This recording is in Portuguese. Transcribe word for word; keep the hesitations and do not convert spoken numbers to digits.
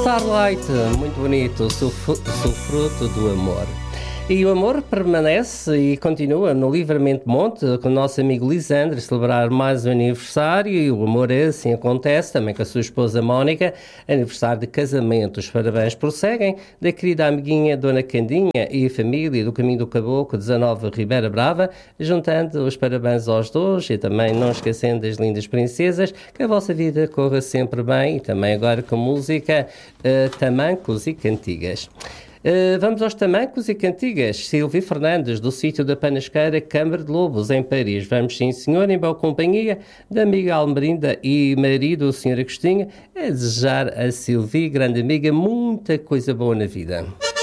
Starlight, muito bonito, sou, sou fruto do amor. E o amor permanece e continua no Livramento Monte, com o nosso amigo Lisandro, celebrar mais um aniversário, e o amor assim acontece também com a sua esposa Mónica, aniversário de casamento. Os parabéns prosseguem da querida amiguinha Dona Candinha e a família do Caminho do Caboclo dezanove Ribeira Brava, juntando os parabéns aos dois e também não esquecendo das lindas princesas, que a vossa vida corra sempre bem, e também agora com música, uh, tamancos e cantigas. Uh, vamos aos tamancos e cantigas. Silvia Fernandes, do sítio da Panasqueira, Câmara de Lobos, em Paris. Vamos, sim senhor, em boa companhia da amiga Almerinda e marido, o senhor Agostinho, a desejar a Silvia, grande amiga, muita coisa boa na vida.